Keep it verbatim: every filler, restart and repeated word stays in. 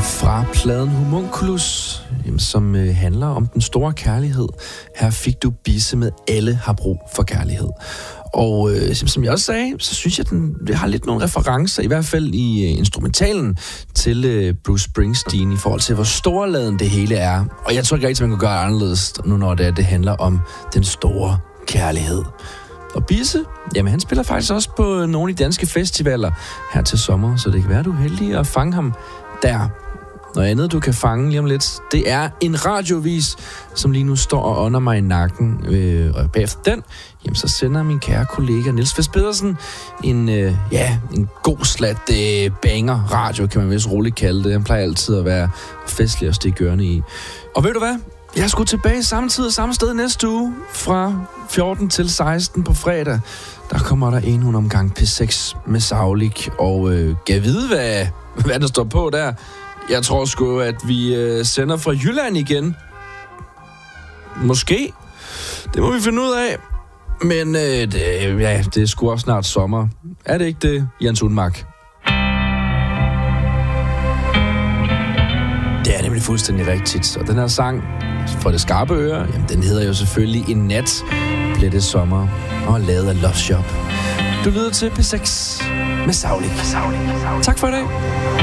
Fra pladen Homunculus, som øh, handler om den store kærlighed. Her fik du Bisse med Alle har brug for kærlighed. Og øh, som jeg også sagde, så synes jeg, at den har lidt nogle referencer, i hvert fald i øh, instrumentalen, til øh, Bruce Springsteen, i forhold til, hvor storladen det hele er. Og jeg tror ikke rigtig, man kan gøre det anderledes, nu når det, er, det handler om den store kærlighed. Og Bisse, jamen han spiller faktisk også på nogle af de danske festivaler her til sommer, så det kan være, du er heldig at fange ham der. Noget andet, du kan fange lige om lidt, det er en radiovis, som lige nu står og ånder mig i nakken. Øh, og bagefter den, jamen, så sender min kære kollega Niels Fest Pedersen en, øh, ja, en god slat øh, banger radio, kan man vist roligt kalde det. Han plejer altid at være festlig og stikke ørerne i. Og ved du hvad? Jeg skulle tilbage samme tid og samme sted næste uge, fra fjorten til seksten på fredag. Der kommer der endnu en omgang P seks med Saulik, og øh, kan vide, hvad, hvad der står på der. Jeg tror sgu, at vi øh, sender fra Jylland igen. Måske. Det må vi finde ud af. Men øh, det, ja, det er sgu også snart sommer. Er det ikke det, Jens Unmark? Det er nemlig fuldstændig rigtigt. Og den her sang, for det skarpe øre, jamen, den hedder jo selvfølgelig En nat bliver det sommer, og lavet af Love Shop. Du lyder til P seks med Saulik. Tak for i dag.